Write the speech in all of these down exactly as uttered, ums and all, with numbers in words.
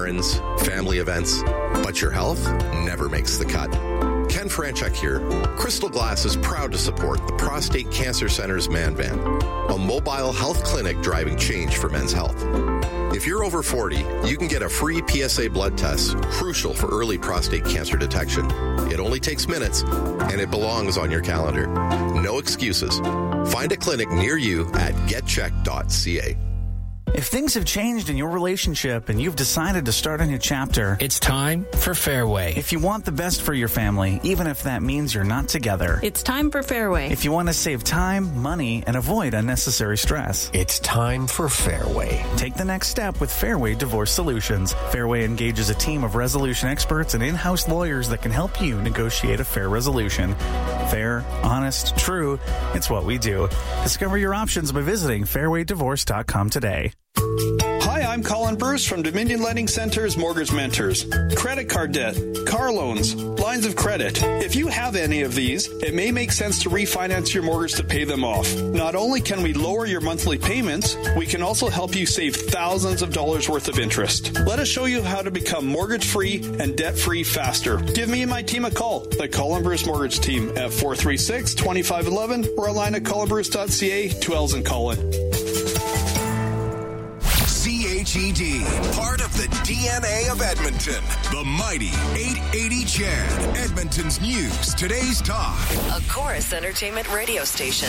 errands, family events, but your health never makes the cut. Ken Franchuk here. Crystal Glass is proud to support the Prostate Cancer Center's Man Van, a mobile health clinic driving change for men's health. If you're over forty, you can get a free P S A blood test, crucial for early prostate cancer detection. It only takes minutes, and it belongs on your calendar. No excuses. Find a clinic near you at get check dot c a. If things have changed in your relationship and you've decided to start a new chapter, it's time for Fairway. If you want the best for your family, even if that means you're not together, it's time for Fairway. If you want to save time, money, and avoid unnecessary stress, it's time for Fairway. Take the next step with Fairway Divorce Solutions. Fairway engages a team of resolution experts and in-house lawyers that can help you negotiate a fair resolution. Fair, honest, true, it's what we do. Discover your options by visiting fairway divorce dot com today. Hi, I'm Colin Bruce from Dominion Lending Center's Mortgage Mentors. Credit card debt, car loans, lines of credit. If you have any of these, it may make sense to refinance your mortgage to pay them off. Not only can we lower your monthly payments, we can also help you save thousands of dollars worth of interest. Let us show you how to become mortgage-free and debt-free faster. Give me and my team a call, the Colin Bruce Mortgage Team, at four three six, two five one one or online at colin bruce dot c a. Two L's in Colin. C H E D, part of the D N A of Edmonton. The mighty eight eighty C H E D, Edmonton's news, today's talk. A Chorus Entertainment radio station.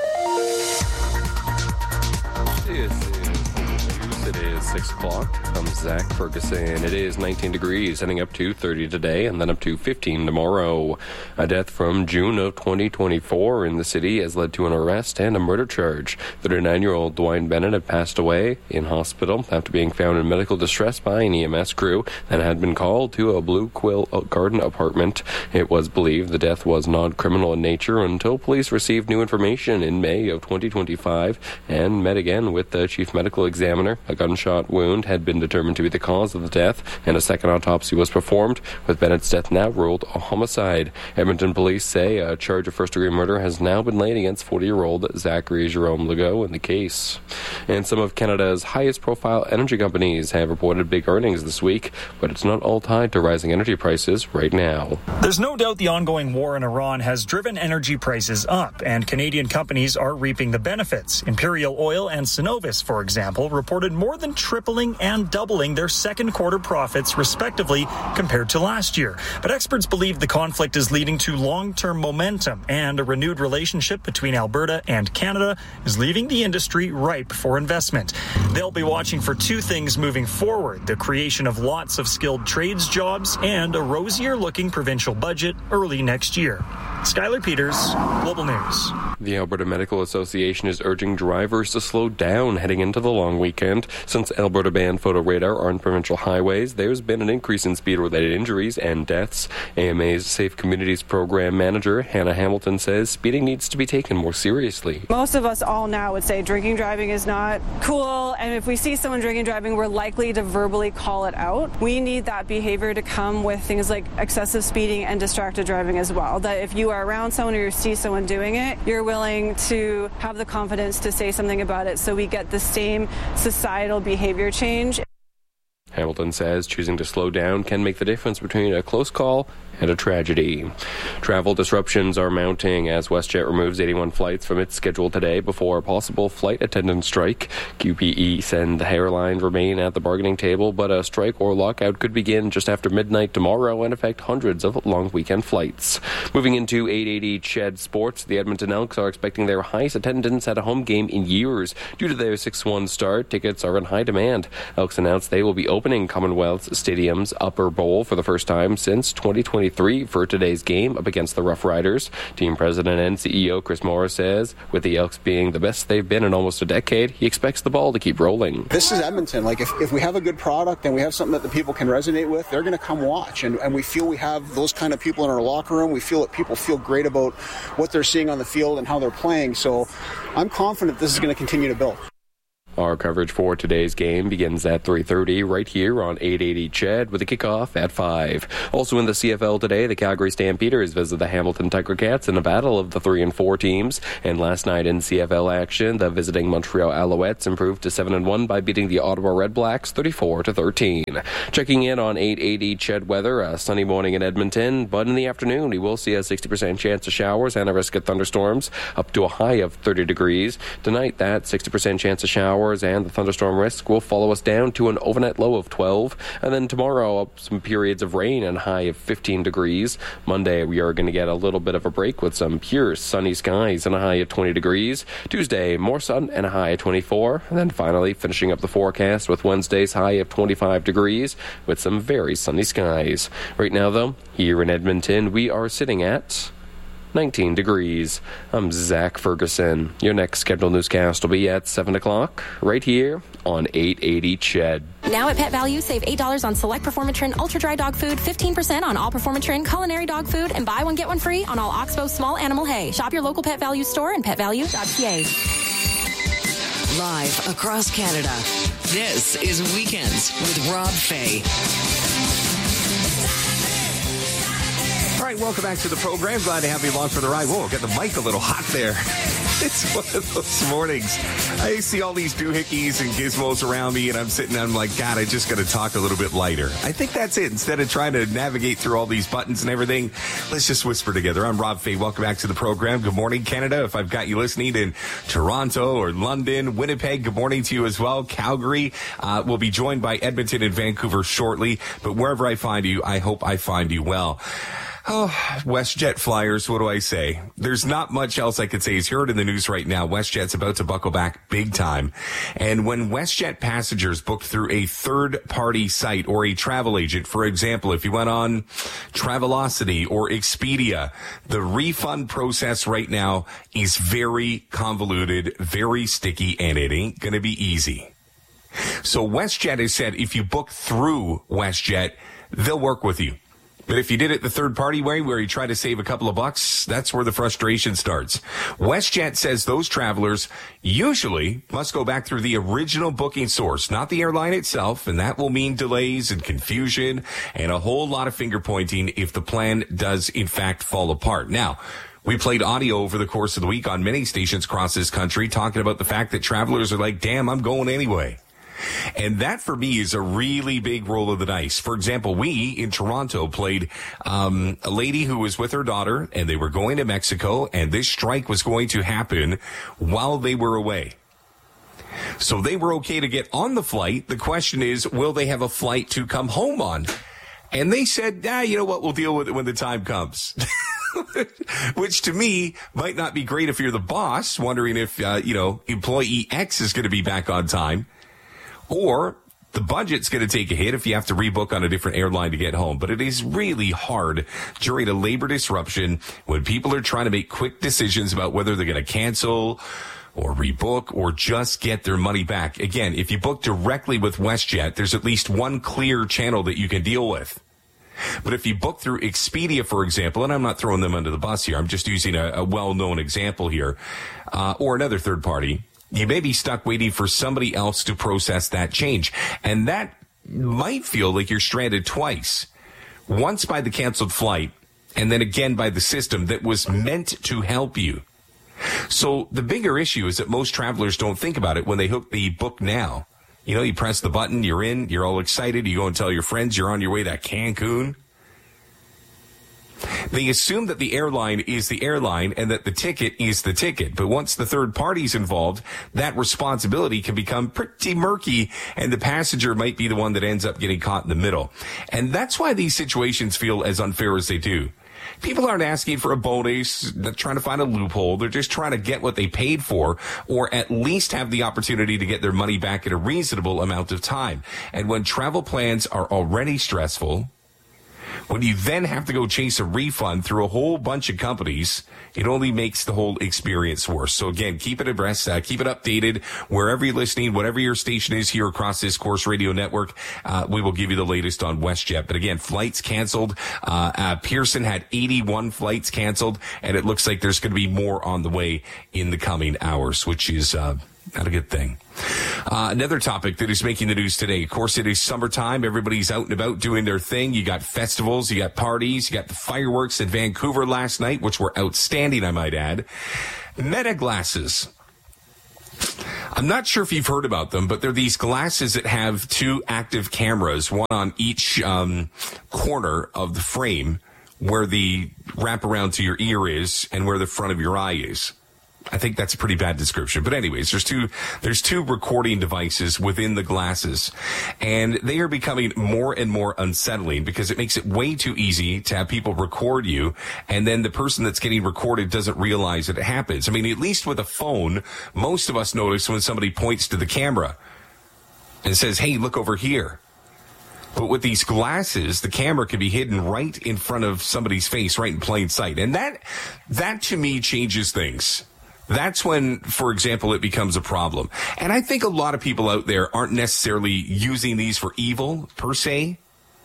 This is news. It is six o'clock. I'm Zach Ferguson. It is nineteen degrees, heading up to thirty today, and then up to fifteen tomorrow. A death from June of twenty twenty-four in the city has led to an arrest and a murder charge. thirty-nine-year-old Dwayne Bennett had passed away in hospital after being found in medical distress by an E M S crew and had been called to a Blue Quill Garden apartment. It was believed the death was non-criminal in nature until police received new information in May of twenty twenty-five and met again with the chief medical examiner. A gunshot wound had been determined to be the cause of the death, and a second autopsy was performed, with Bennett's death now ruled a homicide. Edmonton police say a charge of first-degree murder has now been laid against forty-year-old Zachary Jerome Legault in the case. And some of Canada's highest-profile energy companies have reported big earnings this week, but it's not all tied to rising energy prices right now. There's no doubt the ongoing war in Iran has driven energy prices up, and Canadian companies are reaping the benefits. Imperial Oil and Cenovus, for example, reported more than tripling and doubling their second quarter profits, respectively, compared to last year. But experts believe the conflict is leading to long-term momentum, and a renewed relationship between Alberta and Canada is leaving the industry ripe for investment. They'll be watching for two things moving forward: the creation of lots of skilled trades jobs and a rosier-looking provincial budget early next year. Skylar Peters, Global News. The Alberta Medical Association is urging drivers to slow down heading into the long weekend. Since Alberta banned photo radar on provincial highways, there's been an increase in speed-related injuries and deaths. A M A's Safe Communities Program Manager Hannah Hamilton says speeding needs to be taken more seriously. Most of us all now would say drinking driving is not cool, and if we see someone drinking driving, we're likely to verbally call it out. We need that behavior to come with things like excessive speeding and distracted driving as well. That if you are around someone or you see someone doing it, you're willing to have the confidence to say something about it so we get the same societal behavior change. Hamilton says choosing to slow down can make the difference between a close call and a tragedy. Travel disruptions are mounting as WestJet removes eighty-one flights from its schedule today before a possible flight attendant strike. Q P E said the airline remain at the bargaining table, but a strike or lockout could begin just after midnight tomorrow and affect hundreds of long weekend flights. Moving into eight eighty C H E D Sports, the Edmonton Elks are expecting their highest attendance at a home game in years. Due to their six one start, tickets are in high demand. Elks announced they will be opening Commonwealth Stadium's Upper Bowl for the first time since twenty twenty-three for today's game up against the Rough Riders. Team president and C E O Chris Morris says, with the Elks being the best they've been in almost a decade, he expects the ball to keep rolling. This is Edmonton. Like, if, if we have a good product and we have something that the people can resonate with, they're going to come watch. And, and we feel we have those kind of people in our locker room. We feel that people feel great about what they're seeing on the field and how they're playing. So I'm confident this is going to continue to build. Our coverage for today's game begins at three thirty right here on eight eighty C H E D with a kickoff at five. Also in the C F L today, the Calgary Stampeders visit the Hamilton Tiger Cats in a battle of the three and four teams. And last night in C F L action, the visiting Montreal Alouettes improved to seven and one by beating the Ottawa Red Blacks thirty-four to thirteen. Checking in on eight eighty C H E D weather, a sunny morning in Edmonton, but in the afternoon we will see a sixty percent chance of showers and a risk of thunderstorms up to a high of thirty degrees. Tonight, that sixty percent chance of showers and the thunderstorm risk will follow us down to an overnight low of twelve. And then tomorrow, some periods of rain and high of fifteen degrees. Monday, we are going to get a little bit of a break with some pure sunny skies and a high of twenty degrees. Tuesday, more sun and a high of twenty-four. And then finally, finishing up the forecast with Wednesday's high of twenty-five degrees with some very sunny skies. Right now, though, here in Edmonton, we are sitting at nineteen degrees. I'm Zach Ferguson. Your next scheduled newscast will be at seven o'clock right here on eight eighty C H E D. Now at Pet Value, save eight dollars on select Performatrin Ultra Dry Dog Food, fifteen percent on all Performatrin Culinary Dog Food, and buy one get one free on all Oxbow Small Animal Hay. Shop your local Pet Value store and pet value dot c a. Live across Canada, this is Weekends with Rob Fay. All right, welcome back to the program. Glad to have you along for the ride. Whoa, got the mic a little hot there. It's one of those mornings. I see all these doohickeys and gizmos around me, and I'm sitting there, I'm like, God, I just got to talk a little bit lighter. I think that's it. Instead of trying to navigate through all these buttons and everything, let's just whisper together. I'm Rob Fay. Welcome back to the program. Good morning, Canada. If I've got you listening in Toronto or London, Winnipeg, good morning to you as well. Calgary, uh, we'll be joined by Edmonton and Vancouver shortly. But wherever I find you, I hope I find you well. Oh, WestJet Flyers, what do I say? There's not much else I could say. He's heard in the news right now. WestJet's about to buckle back big time. And when WestJet passengers booked through a third-party site or a travel agent, for example, if you went on Travelocity or Expedia, the refund process right now is very convoluted, very sticky, and it ain't going to be easy. So WestJet has said if you book through WestJet, they'll work with you. But if you did it the third-party way, where you try to save a couple of bucks, that's where the frustration starts. WestJet says those travelers usually must go back through the original booking source, not the airline itself, and that will mean delays and confusion and a whole lot of finger-pointing if the plan does, in fact, fall apart. Now, we played audio over the course of the week on many stations across this country talking about the fact that travelers are like, damn, I'm going anyway. And that, for me, is a really big roll of the dice. For example, we in Toronto played um, a lady who was with her daughter, and they were going to Mexico, and this strike was going to happen while they were away. So they were okay to get on the flight. The question is, will they have a flight to come home on? And they said, ah, you know what, we'll deal with it when the time comes. Which to me might not be great if you're the boss, wondering if, uh, you know, employee X is going to be back on time. Or the budget's going to take a hit if you have to rebook on a different airline to get home. But it is really hard during a labor disruption when people are trying to make quick decisions about whether they're going to cancel or rebook or just get their money back. Again, if you book directly with WestJet, there's at least one clear channel that you can deal with. But if you book through Expedia, for example, and I'm not throwing them under the bus here, I'm just using a, a well-known example here, uh, or another third party, you may be stuck waiting for somebody else to process that change. And that might feel like you're stranded twice. Once by the canceled flight, and then again by the system that was meant to help you. So the bigger issue is that most travelers don't think about it when they hook the book now. You know, you press the button, you're in, you're all excited, you go and tell your friends you're on your way to Cancun. They assume that the airline is the airline and that the ticket is the ticket. But once the third party's involved, that responsibility can become pretty murky, and the passenger might be the one that ends up getting caught in the middle. And that's why these situations feel as unfair as they do. People aren't asking for a bonus, they're trying to find a loophole. They're just trying to get what they paid for, or at least have the opportunity to get their money back in a reasonable amount of time. And when travel plans are already stressful, when you then have to go chase a refund through a whole bunch of companies, it only makes the whole experience worse. So again, keep it abreast, uh, keep it updated wherever you're listening, whatever your station is here across this Corus Radio network. Uh, we will give you the latest on WestJet. But again, flights canceled. Uh, uh, Pearson had eighty-one flights canceled, and it looks like there's going to be more on the way in the coming hours, which is, uh, Not a good thing. Uh, another topic that is making the news today. Of course, it is summertime. Everybody's out and about doing their thing. You got festivals, you got parties, you got the fireworks in Vancouver last night, which were outstanding, I might add. Meta glasses. I'm not sure if you've heard about them, but they're these glasses that have two active cameras, one on each um, corner of the frame where the wraparound to your ear is and where the front of your eye is. I think that's a pretty bad description. But anyways, there's two, there's two recording devices within the glasses, and they are becoming more and more unsettling because it makes it way too easy to have people record you, and then the person that's getting recorded doesn't realize that it happens. I mean, at least with a phone, most of us notice when somebody points to the camera and says, hey, look over here. But with these glasses, the camera can be hidden right in front of somebody's face, right in plain sight. And that, that to me changes things. That's when, for example, it becomes a problem. And I think a lot of people out there aren't necessarily using these for evil, per se.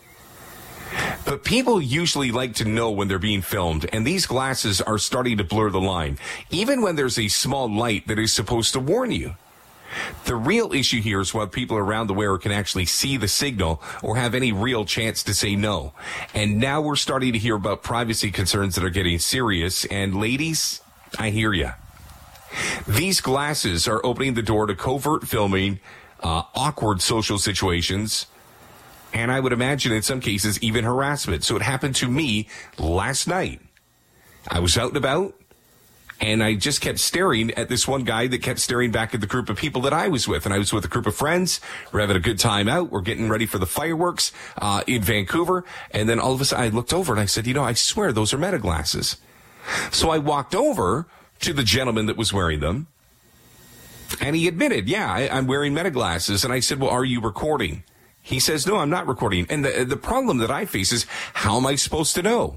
But people usually like to know when they're being filmed, and these glasses are starting to blur the line, even when there's a small light that is supposed to warn you. The real issue here is whether people around the wearer can actually see the signal or have any real chance to say no. And now we're starting to hear about privacy concerns that are getting serious. And ladies, I hear ya. These glasses are opening the door to covert filming, uh, awkward social situations, and I would imagine in some cases even harassment. So it happened to me last night. I was out and about, and I just kept staring at this one guy that kept staring back at the group of people that I was with. And I was with a group of friends. We're having a good time out. We're getting ready for the fireworks uh, in Vancouver. And then all of a sudden I looked over and I said, you know, I swear those are Meta glasses. So I walked over to the gentleman that was wearing them, and he admitted, yeah, I, I'm wearing Meta glasses. And I said, well, are you recording? He says, no, I'm not recording. And the, the problem that I face is, how am I supposed to know?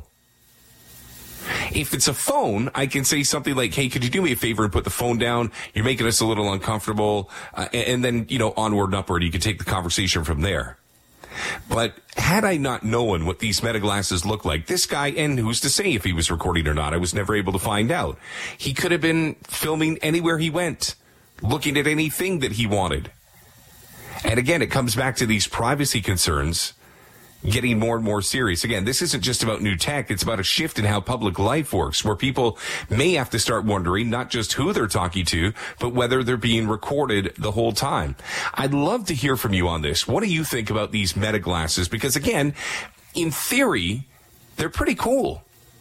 If it's a phone, I can say something like, hey, could you do me a favor and put the phone down? You're making us a little uncomfortable. Uh, and, and then, you know, onward and upward, you can take the conversation from there. But had I not known what these Meta glasses look like, this guy, and who's to say if he was recording or not, I was never able to find out. He could have been filming anywhere he went, looking at anything that he wanted. And again, it comes back to these privacy concerns getting more and more serious. Again, this isn't just about new tech. It's about a shift in how public life works, where people may have to start wondering not just who they're talking to, but whether they're being recorded the whole time. I'd love to hear from you on this. What do you think about these Meta glasses? Because again, in theory, they're pretty cool.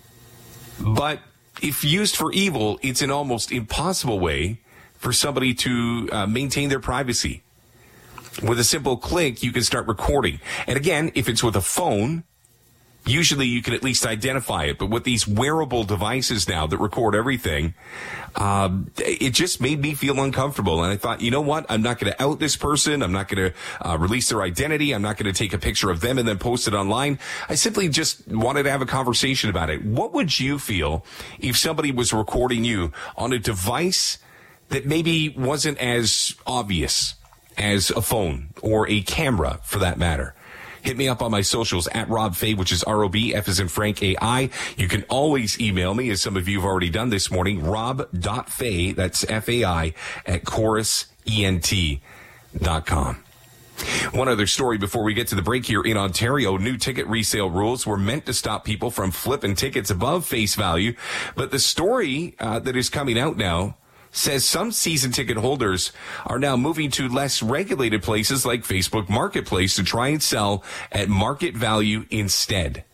But if used for evil, it's an almost impossible way for somebody to uh, maintain their privacy. With a simple click, you can start recording. And again, if it's with a phone, usually you can at least identify it. But with these wearable devices now that record everything, um, it just made me feel uncomfortable. And I thought, you know what? I'm not going to out this person. I'm not going to uh, release their identity. I'm not going to take a picture of them and then post it online. I simply just wanted to have a conversation about it. What would you feel if somebody was recording you on a device that maybe wasn't as obvious as a phone or a camera, for that matter? Hit me up on my socials at Rob Fay, which is R O B, F as in Frank, A I. You can always email me, as some of you have already done this morning, rob.fay, that's F A I, at chorus ent dot com. One other story before we get to the break here. In Ontario, new ticket resale rules were meant to stop people from flipping tickets above face value. But the story uh, that is coming out now says some season ticket holders are now moving to less regulated places like Facebook Marketplace to try and sell at market value instead.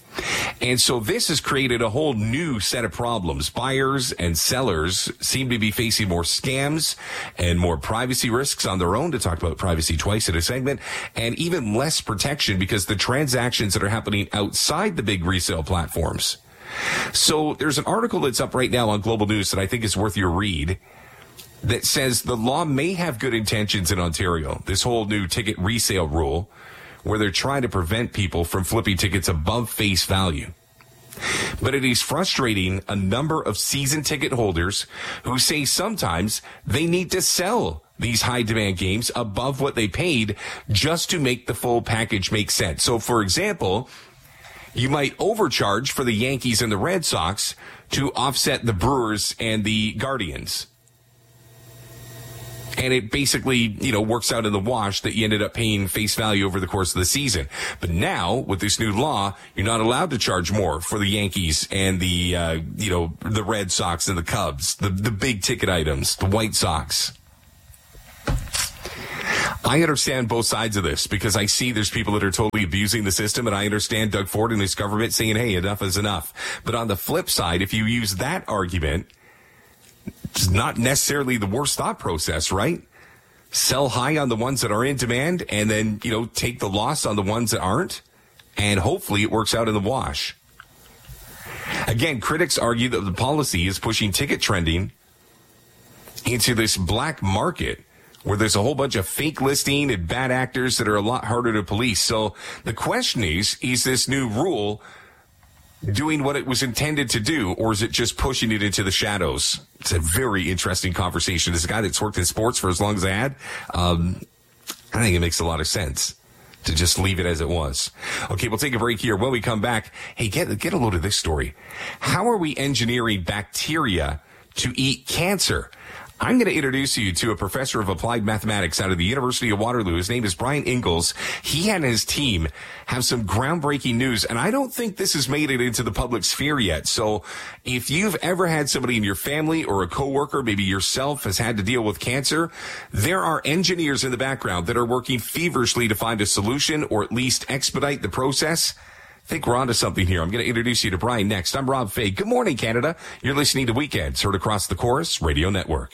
And so this has created a whole new set of problems. Buyers and sellers seem to be facing more scams and more privacy risks on their own, to talk about privacy twice in a segment, and even less protection because the transactions that are happening outside the big resale platforms. So there's an article that's up right now on Global News that I think is worth your read that says the law may have good intentions in Ontario. This whole new ticket resale rule where they're trying to prevent people from flipping tickets above face value. But it is frustrating a number of season ticket holders who say sometimes they need to sell these high demand games above what they paid just to make the full package make sense. So for example, you might overcharge for the Yankees and the Red Sox to offset the Brewers and the Guardians. And it basically, you know, works out in the wash that you ended up paying face value over the course of the season. But now, with this new law, you're not allowed to charge more for the Yankees and the, uh, you know, the Red Sox and the Cubs, the, the big ticket items, the White Sox. I understand both sides of this because I see there's people that are totally abusing the system, and I understand Doug Ford and his government saying, hey, enough is enough. But on the flip side, if you use that argument, it's not necessarily the worst thought process, right? Sell high on the ones that are in demand and then, you know, take the loss on the ones that aren't. And hopefully it works out in the wash. Again, critics argue that the policy is pushing ticket trending into this black market where there's a whole bunch of fake listing and bad actors that are a lot harder to police. So the question is, is this new rule doing what it was intended to do, or is it just pushing it into the shadows? It's a very interesting conversation. As a guy that's worked in sports for as long as I had, um, I think it makes a lot of sense to just leave it as it was. Okay, we'll take a break here. When we come back, hey, get, get a load of this story. How are we engineering bacteria to eat cancer? I'm going to introduce you to a professor of applied mathematics out of the University of Waterloo. His name is Brian Ingalls. He and his team have some groundbreaking news, and I don't think this has made it into the public sphere yet. So if you've ever had somebody in your family or a coworker, maybe yourself, has had to deal with cancer, there are engineers in the background that are working feverishly to find a solution or at least expedite the process. I think we're onto something here. I'm going to introduce you to Brian next. I'm Rob Fay. Good morning, Canada. You're listening to Weekends, heard across the Chorus Radio Network.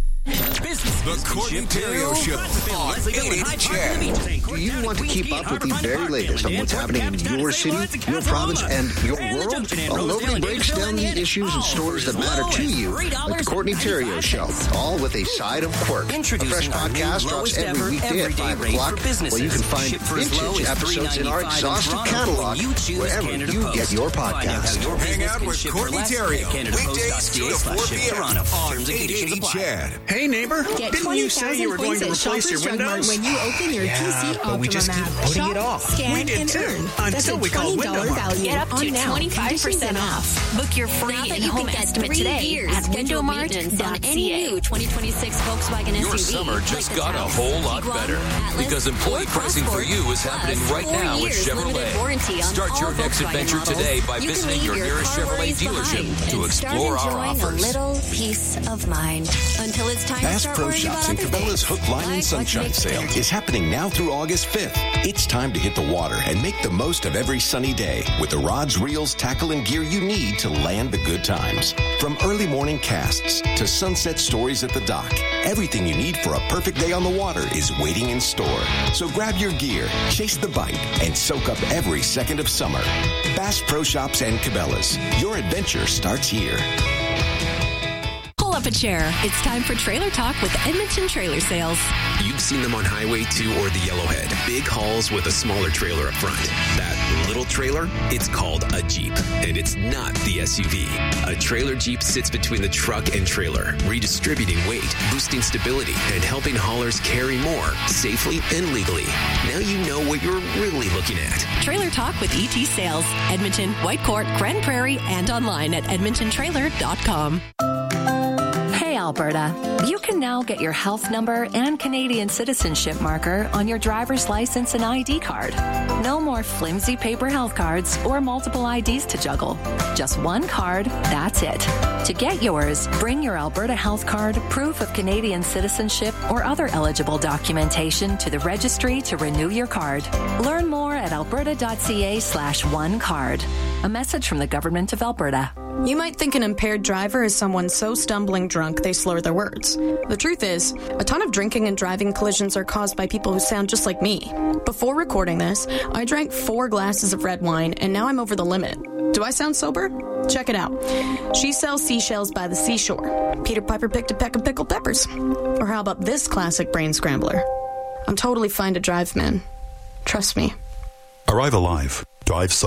The Courtney Terrio Show on eight eighty Chad. Do you want to keep up with the very latest on what's happening in your city, your province, and your world? Well, nobody breaks down the issues and stories that matter to you like the Courtney Terrio Show, all with a side of quirk. A fresh podcast drops every weekday at five o'clock, where you can find vintage episodes in our exhaustive catalog wherever you get your podcasts. Hang out with Courtney Terrio, weekdays two to four p.m. on eight eighty Chad. Hey, neighbor, Get didn't you say you were going to replace your windows? When you open your yeah, P C but we just keep Optima putting Shop, it off. Scan, We did and too, earn. until That's a we called twenty dollars Window Mart. value. Get up to on now. twenty-five percent off. Book your free Now that you in-home can get estimate three today years at scheduled window maintenance mart on dot any c a. new twenty twenty-six Volkswagen S U V. Your summer just like the got a Taos, whole lot Tiguan, better Atlas, because employee or pricing for Passport, you is happening plus right four now with years limited warranty Chevrolet. on Start all your next Volkswagen adventure models. today by You visiting can your leave nearest car Chevrolet worries dealership behind to and start explore our enjoying offers. a little peace of mind until it's time Bass to start Pro worrying Shops about and other Cabela's things, Hook, Line, and like Sunshine what's sale mixed is happening now through August fifth. It's time to hit the water and make the most of every sunny day with the rods, reels, tackle, and gear you need to land the good times. From early morning casts to sunset stories at the dock, everything you need for a perfect day on the water is waiting in store. So grab your gear, chase the bite, and soak up every second of summer. Bass Pro Shops and Cabela's. Your adventure starts here. Pull up a chair. It's time for Trailer Talk with Edmonton Trailer Sales. You've seen them on Highway two or the Yellowhead. Big hauls with a smaller trailer up front. That little trailer, it's called a Jeep. And it's not the S U V. A trailer Jeep sits between the truck and trailer, redistributing weight, boosting stability, and helping haulers carry more safely and legally. Now you know what you're really looking at. Trailer Talk with E T Sales. Edmonton, Whitecourt, Grand Prairie, and online at edmonton trailer dot com. Hey, Alberta. You can now get your health number and Canadian citizenship marker on your driver's license and I D card. No more flimsy paper health cards or multiple I Ds to juggle. Just one card, that's it. To get yours, bring your Alberta health card, proof of Canadian citizenship, or other eligible documentation to the registry to renew your card. Learn more at alberta.ca slash one card. A message from the Government of Alberta. You might think an impaired driver is someone so stumbling drunk they slur their words. The truth is, a ton of drinking and driving collisions are caused by people who sound just like me. Before recording this, I drank four glasses of red wine, and now I'm over the limit. Do I sound sober? Check it out. She sells seashells by the seashore. Peter Piper picked a peck of pickled peppers. Or how about this classic brain scrambler? I'm totally fine to drive, man. Trust me. Arrive alive. Drive sober.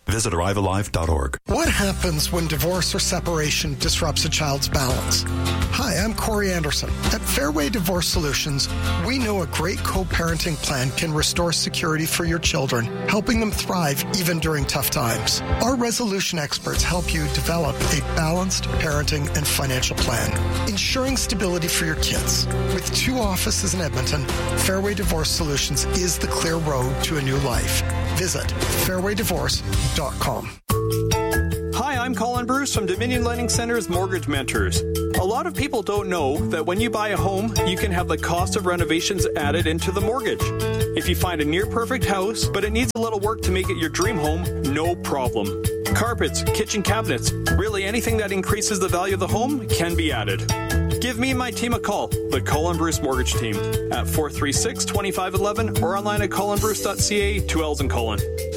Visit arrive alive dot org. What happens when divorce or separation disrupts a child's balance? Hi, I'm Corey Anderson. At Fairway Divorce Solutions, we know a great co-parenting plan can restore security for your children, helping them thrive even during tough times. Our resolution experts help you develop a balanced parenting and financial plan, ensuring stability for your kids. With two offices in Edmonton, Fairway Divorce Solutions is the clear road to a new life. Visit fairway divorce dot com. Hi, I'm Colin Bruce from Dominion Lending Center's Mortgage Mentors. A lot of people don't know that when you buy a home, you can have the cost of renovations added into the mortgage. If you find a near-perfect house, but it needs a little work to make it your dream home, no problem. Carpets, kitchen cabinets, really anything that increases the value of the home can be added. Give me and my team a call, the Colin Bruce Mortgage Team, at four three six, two five one one or online at colin bruce dot c a, two L's in Colin.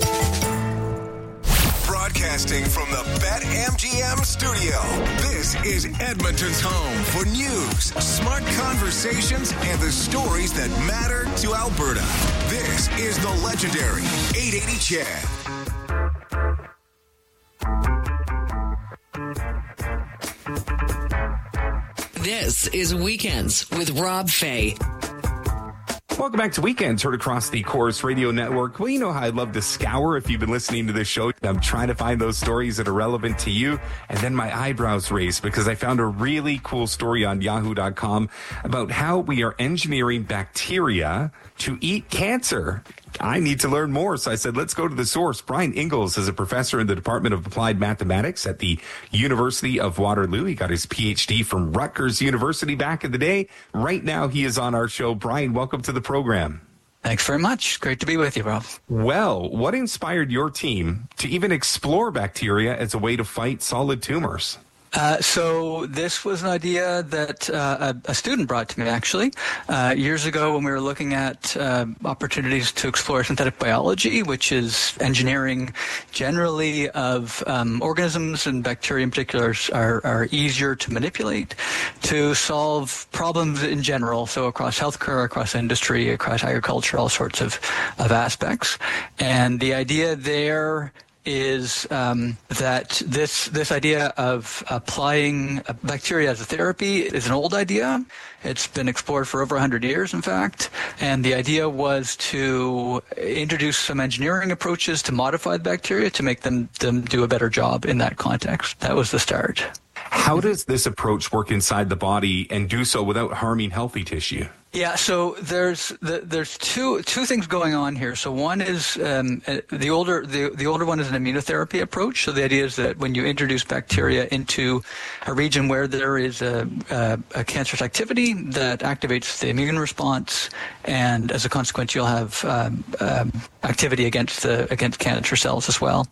Broadcasting from the BetMGM studio, this is Edmonton's home for news, smart conversations, and the stories that matter to Alberta. This is the legendary eight eighty Chad. This is Weekends with Rob Fay. Welcome back to Weekends, heard across the Chorus Radio Network. Well, you know how I love to scour if you've been listening to this show. I'm trying to find those stories that are relevant to you. And then my eyebrows raised because I found a really cool story on yahoo dot com about how we are engineering bacteria to eat cancer. I need to learn more. So I said, let's go to the source. Brian Ingalls is a professor in the Department of Applied Mathematics at the University of Waterloo. He got his P H D from Rutgers University back in the day. Right now, he is on our show. Brian, welcome to the program. Thanks very much. Great to be with you, Rob. Well, what inspired your team to even explore bacteria as a way to fight solid tumors? Uh, so this was an idea that uh, a, a student brought to me, actually, uh, years ago when we were looking at uh, opportunities to explore synthetic biology, which is engineering generally of um, organisms, and bacteria in particular are, are easier to manipulate to solve problems in general, so across healthcare, across industry, across agriculture, all sorts of, of aspects. And the idea there is um, that this this idea of applying bacteria as a therapy is an old idea. It's been explored for over one hundred years, in fact. And the idea was to introduce some engineering approaches to modify the bacteria to make them, them do a better job in that context. That was the start. How does this approach work inside the body and do so without harming healthy tissue? Yeah, so there's the, there's two two things going on here. So one is um, the older the the older one is an immunotherapy approach. So the idea is that when you introduce bacteria into a region where there is a, a, a cancerous activity, that activates the immune response, and as a consequence, you'll have um, um, activity against the against cancer cells as well.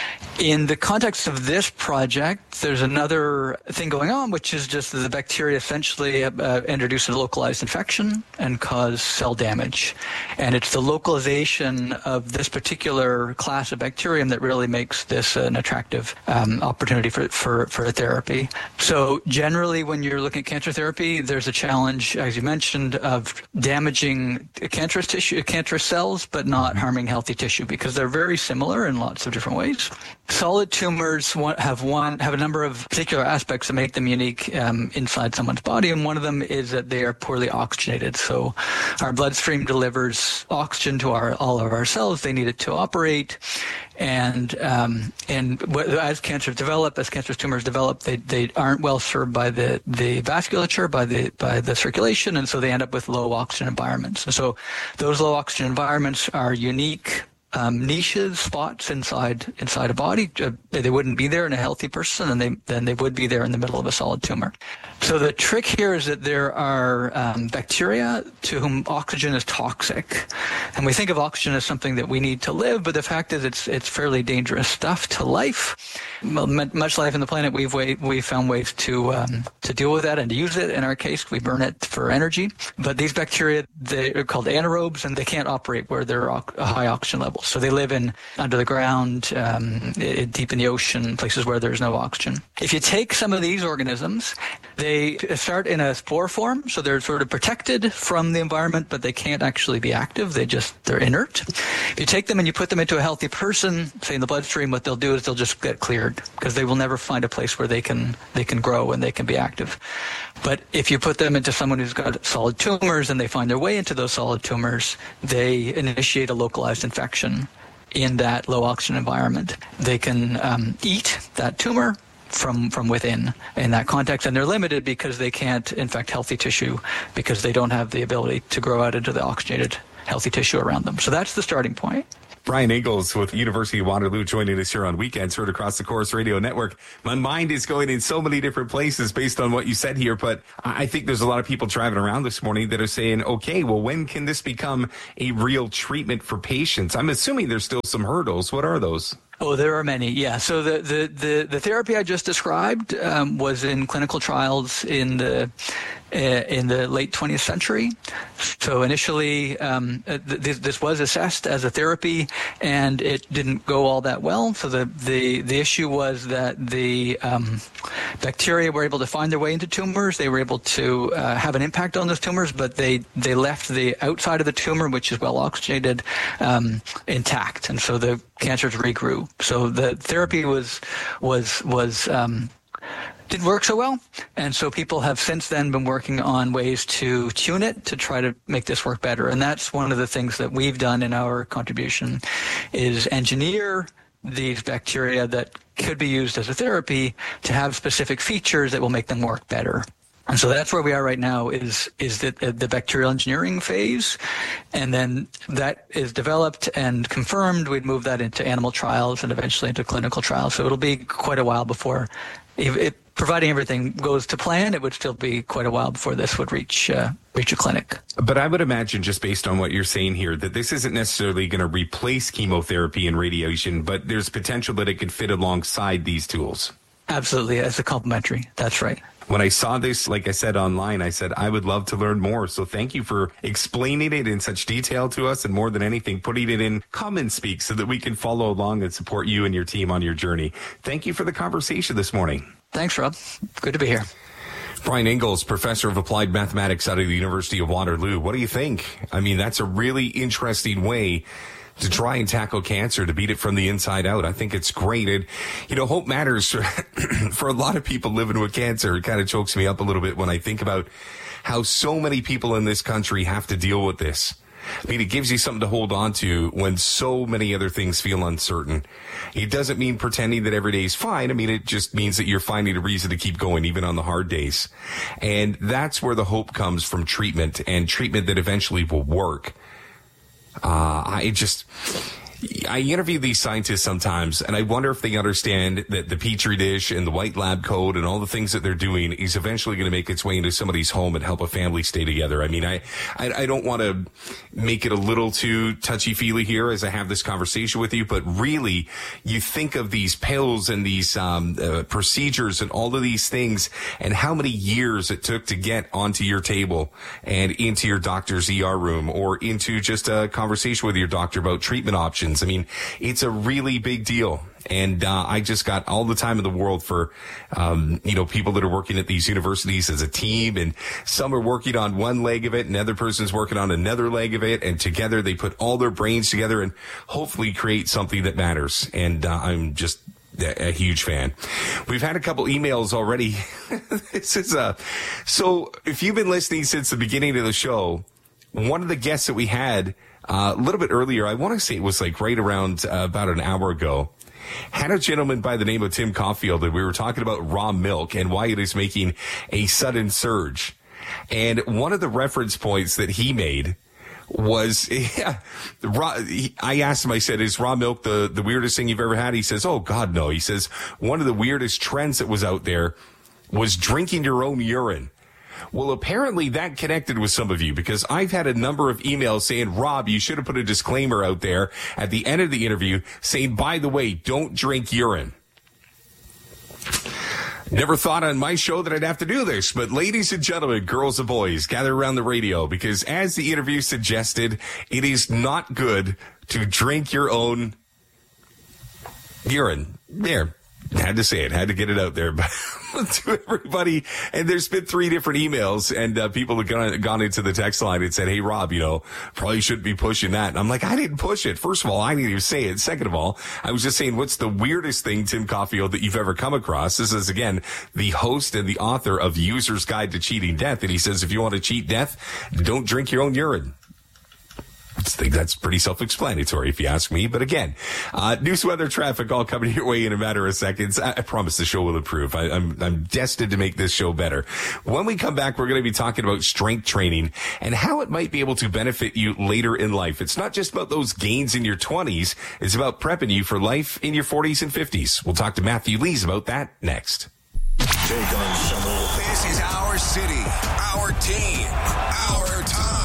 In the context of this project, there's another thing going on, which is just that the bacteria essentially uh, introduce a localized infection and cause cell damage. And it's the localization of this particular class of bacterium that really makes this an attractive um, opportunity for, for, for a therapy. So generally, when you're looking at cancer therapy, there's a challenge, as you mentioned, of damaging cancerous tissue, cancerous cells, but not harming healthy tissue, because they're very similar in lots of different ways. Solid tumors have one have a number of particular aspects that make them unique um, inside someone's body, and one of them is that they are poorly oxygenated. So our bloodstream delivers oxygen to our all of our cells. They need it to operate. And um, and as cancers develop, as cancerous tumors develop, they, they aren't well served by the, the vasculature, by the by the circulation, and so they end up with low oxygen environments. And so those low oxygen environments are unique Um, niches, spots inside inside a body. Uh, they wouldn't be there in a healthy person, and they then they would be there in the middle of a solid tumor. So the trick here is that there are um, bacteria to whom oxygen is toxic, and we think of oxygen as something that we need to live, but the fact is it's it's fairly dangerous stuff to life. Much life on the planet, we've way, we've found ways to um, to deal with that and to use it. In our case, we burn it for energy. But these bacteria, they are called anaerobes, and they can't operate where there are high oxygen levels. individuals. So they live in under the ground, um, deep in the ocean, places where there's no oxygen. If you take some of these organisms, they start in a spore form, so they're sort of protected from the environment, but they can't actually be active. They just, they're inert. If you take them and you put them into a healthy person, say in the bloodstream, what they'll do is they'll just get cleared because they will never find a place where they can they can grow and they can be active. But if you put them into someone who's got solid tumors and they find their way into those solid tumors, they initiate a localized infection in that low oxygen environment. They can um, eat that tumor from from within in that context, and they're limited because they can't infect healthy tissue because they don't have the ability to grow out into the oxygenated healthy tissue around them. So that's the starting point. Brian Ingalls with University of Waterloo joining us here on Weekends, heard across the Corus Radio Network. My mind is going in so many different places based on what you said here, but I think there's a lot of people driving around this morning that are saying, okay, well, when can this become a real treatment for patients? I'm assuming there's still some hurdles. What are those? Oh, there are many, yeah. So the, the, the, the therapy I just described um, was in clinical trials in the uh, in the late twentieth century. So initially, um, th- this was assessed as a therapy, and it didn't go all that well. So the the, the issue was that the um, bacteria were able to find their way into tumors. They were able to uh, have an impact on those tumors, but they, they left the outside of the tumor, which is well oxygenated, um, intact, and so the cancers regrew. So the therapy was was was um, didn't work so well, and so people have since then been working on ways to tune it to try to make this work better. And that's one of the things that we've done in our contribution, is engineer these bacteria that could be used as a therapy to have specific features that will make them work better. And so that's where we are right now, is is the, the bacterial engineering phase. And then that is developed and confirmed. We'd move that into animal trials and eventually into clinical trials. So it'll be quite a while before, if it, providing everything goes to plan, it would still be quite a while before this would reach uh, reach a clinic. But I would imagine, just based on what you're saying here, that this isn't necessarily going to replace chemotherapy and radiation, but there's potential that it could fit alongside these tools. Absolutely, as a complementary. That's right. When I saw this, like I said online, I said, I would love to learn more. So thank you for explaining it in such detail to us, and more than anything, putting it in common speak so that we can follow along and support you and your team on your journey. Thank you for the conversation this morning. Thanks, Rob. Good to be here. Brian Ingalls, professor of applied mathematics out of the University of Waterloo. What do you think? I mean, that's a really interesting way to try and tackle cancer, to beat it from the inside out. I think it's great. And, you know, hope matters for, for a lot of people living with cancer. It kind of chokes me up a little bit when I think about how so many people in this country have to deal with this. I mean, it gives you something to hold on to when so many other things feel uncertain. It doesn't mean pretending that every day is fine. I mean, it just means that you're finding a reason to keep going, even on the hard days. And that's where the hope comes from, treatment, and treatment that eventually will work. Uh, I just, I interview these scientists sometimes, and I wonder if they understand that the Petri dish and the white lab coat and all the things that they're doing is eventually going to make its way into somebody's home and help a family stay together. I mean, I, I, I don't want to make it a little too touchy-feely here as I have this conversation with you, but really, you think of these pills and these um, uh, procedures and all of these things, and how many years it took to get onto your table and into your doctor's E R room, or into just a conversation with your doctor about treatment options. I mean, it's a really big deal. And uh, I just got all the time in the world for, um, you know, people that are working at these universities as a team. And some are working on one leg of it, and another person's working on another leg of it. And together they put all their brains together and hopefully create something that matters. And uh, I'm just a, a huge fan. We've had a couple emails already. This is uh, so if you've been listening since the beginning of the show, one of the guests that we had Uh, a little bit earlier, I want to say it was like right around uh, about an hour ago, had a gentleman by the name of Tim Caulfield, and we were talking about raw milk and why it is making a sudden surge. And one of the reference points that he made was, yeah, raw, he, I asked him, I said, is raw milk the, the weirdest thing you've ever had? He says, oh, God, no. He says, one of the weirdest trends that was out there was drinking your own urine. Well, apparently that connected with some of you, because I've had a number of emails saying, Rob, you should have put a disclaimer out there at the end of the interview saying, by the way, don't drink urine. Never thought on my show that I'd have to do this, but ladies and gentlemen, girls and boys, gather around the radio, because as the interview suggested, it is not good to drink your own urine. There. Had to say it, had to get it out there, but to everybody. And there's been three different emails, and uh, people have gone, gone into the text line and said, hey, Rob, you know, probably shouldn't be pushing that. And I'm like, I didn't push it. First of all, I didn't even say it. Second of all, I was just saying, what's the weirdest thing, Tim Caulfield, that you've ever come across? This is, again, the host and the author of User's Guide to Cheating Death. And he says, if you want to cheat death, don't drink your own urine. I think that's pretty self-explanatory, if you ask me. But again, uh, news, weather, traffic, all coming your way in a matter of seconds. I, I promise the show will improve. I, I'm, I'm destined to make this show better. When we come back, we're going to be talking about strength training and how it might be able to benefit you later in life. It's not just about those gains in your twenties. It's about prepping you for life in your forties and fifties. We'll talk to Matthew Lees about that next. Take on some. This is our city, our team, our time.